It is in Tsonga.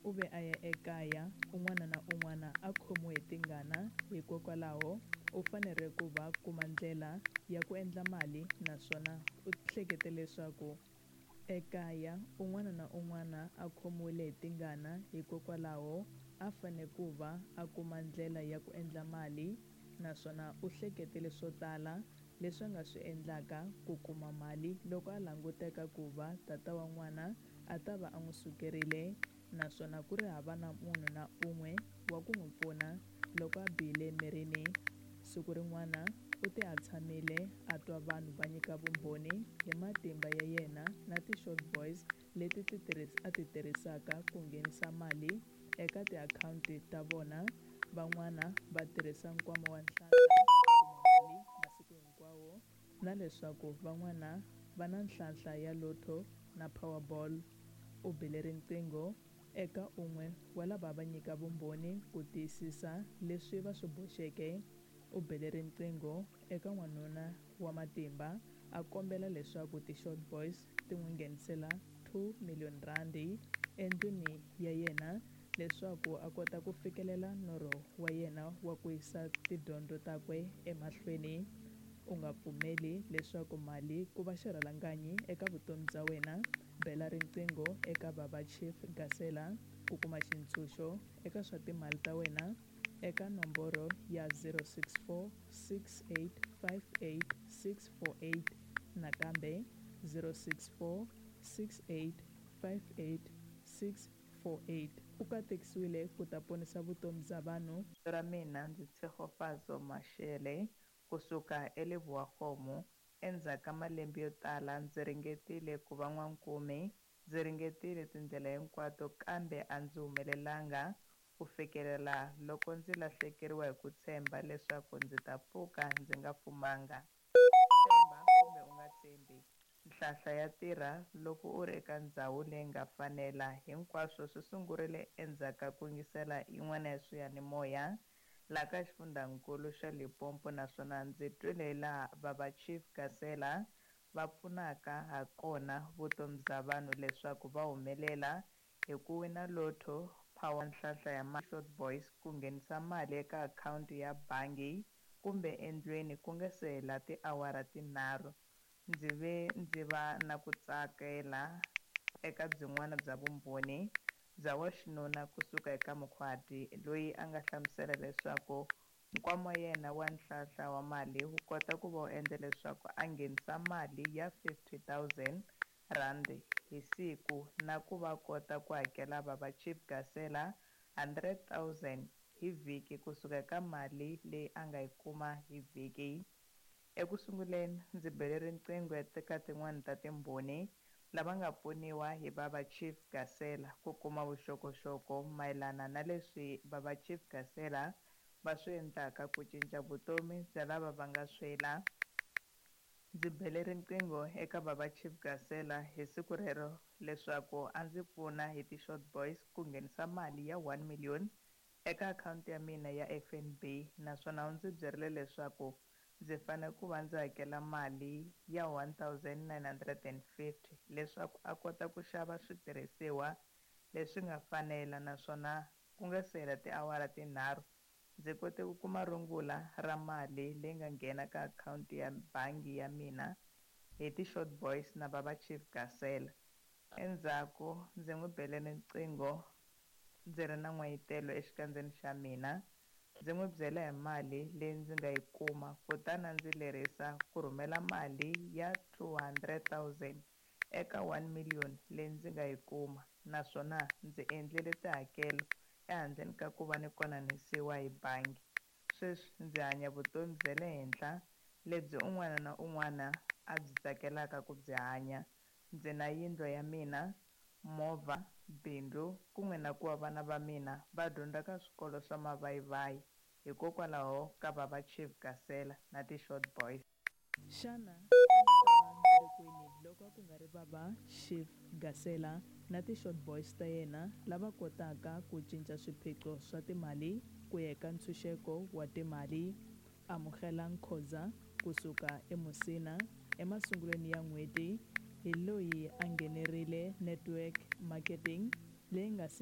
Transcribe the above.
u ve a ya ekaya un'wana na un'wana a khomiwe hi tingana, hikokwalaho u fanele ku va kuma ndlela ya ku endla mali, naswona u hlekete leswaku ekaya un'wana na un'wana a khomiwile hi tingana, hikokwalaho a fane ku va a kuma ndlela ya ku endla mali, naswona u hleketele swo tala leswi a nga swi endlaka ku kuma mali loko a languteka ku va tata wa n'wana a ta va a n'wi sukerile, naswona ku ri hava na munhu na un'we wa ku n'wi pfuna loko a bihile emirini. Siku rin'wana u te a tshamile a twa vanhu va nyika vumbhoni hi matimba ya yena na ti-short boys leti a ti tirhisaka ku nghenisa mali eka tiakhawunti ta vona. Van'wana va tirhisa nkwama wa nhlahla ku kuma mali masiku hinkwawo, na leswaku van'wana va na nhlahla ya lotto na powerball. U bele riqingho eka un'we wa lava va nyika vumbhoni ku tiyisisa leswi va swi boxeke. U bele riqingho eka n'wanuna wa matimba a kombela leswaku ti-short boys ti n'wi nghenisela 2 million randi endlwini ya yena leswaku a kota ku fikelela norho wa yena wa ku yisa tidyondzo takwe emahlweni. U nga pfumeli leswaku mali ku va xirhalanganyi eka vutomi bya wena. Bela riqingho eka baba Chief Gasela ku kuma xitshunxo eka swa timali ta wena eka nomboro ya 064 6858 648 nakambe 064 6858 648. U katekisiwile ku ta ponisa vutomi bya vanhu. Ra mina ndzi Tshegofatso Mashele kusuka eLeboakgomo. Endzhaku ka malembe yo tala ndzi ringetile ku va n'wankumi, ndzi ringetile tindlela hinkwato kambe a ndzi humelelanga ku fikelela loko ndzi lahlekeriwa hi ku tshemba leswaku ndzi ta pfuka ndzi nga fumanga. Tshemba kumbe u nga tshembi, nhlahla ya tirha loko u ri eka ndhawu leyi nga fanela. Hinkwaswo swi sungurile endzhaku ka ku yingisela yin'wana ya swiyanimoya laha ka xifundzankulu xa Limpopo, naswona ndzi twile laha baba Chief Gasela va pfunaka ha kona vutomi bya vanhu leswaku va humelela hi ku wina lotto, power, nhlahla ya short boys ku nghenisa mali eka akhawunti ya bangi kumbe endlwini ku nga se hela tiawara tinharhu. Ndzi va na ku tsakela eka byin'wana bya vumbhoni bya wa xinuna kusuka eka mukhwati loyi a nga hlamusela leswaku nkwama wa yena wa nhlahla wa mali wu kota ku va wu endla leswaku a nghenisa mali ya 50,000 rand hi siku, na ku va kota ku hakela baba Chief Gasela 100,000 hi vhiki kusuka eka mali leyi a nga yi kuma hi vhiki. Eku sunguleni ndzi bele riqingho eka tin'wani ta timbhoni lava nga pfuniwa hi baba Chief Gasela ku kuma vuxokoxoko mayelana na leswi baba Chief Gasela va swi endlaka ku cinca vutomi bya lava va nga swela. Ndzi bele riqingho eka baba Chief Gasela hi siku rero leswaku a ndzi pfuna hi ti-short boys ku nghenisa mali ya 1 million eka akhawunti ya mina ya FNB, naswona u ndzi byerile leswaku ndzi fanele ku va ndzi hakela mali ya 1,950 leswaku a kota ku xava switirhisiwa leswi nga fanela, naswona ku nga se hela tiawara tinharhu ndzi kote ku kuma rungula ra mali leyi nga nghena ka akhawunti ya bangi ya mina hi ti-short boys na baba Chief Gasela. Endzhaku ndzi n'wi bele riqingho ndzi ri na n'wayitelo exikandzeni xa mina, ndzi n'wi byela hi mali leyi ndzi nga yi kuma, kutani ndzi lerisa ku rhumela mali ya 200,000 eka 1 million leyi ndzi nga yi kuma, naswona ndzi endlile tihakelo ehandleni ka ku va ni konanisiwa hi bangi. Sweswi ndzi hanya vutomi bya le henhla lebyi un'wana na un'wana a byi tsakelaka ku byi hanya. Ndzi na yindlu ya mina, movha, bindzu, kumbe na ku va vana va mina va dyondza ka swikolo swa mavayivayi hikokwalaho ka baba Chief Gasela na ti-short boys. Xana a ndzi ta va ndzi ri kwini loko ku nga ri baba Chief Gasela na ti-short boys ta yena lava kotaka ku cinca swiphiqo swa timali ku ya eka ntshunxeko wa timali? Amukela Nkhoza kusuka eMusina emasungulweni ya n'hweti hi loyi a nghenerile network marketing leyi nga